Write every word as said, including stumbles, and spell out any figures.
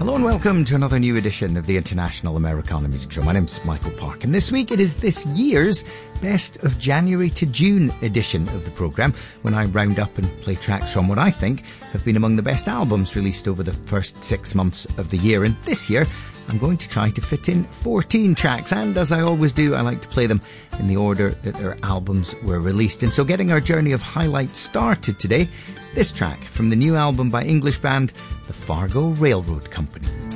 Hello and welcome to another new edition of the International Americana Music Show. My name's Michael Park, and this week it is this year's Best of January to June edition of the programme, when I round up and play tracks from what I think have been among the best albums released over the first six months of the year. And this year I'm going to try to fit in fourteen tracks, and as I always do, I like to play them in the order that their albums were released. And so, getting our journey of highlights started today, this track from the new album by English band The Fargo Railroad Company.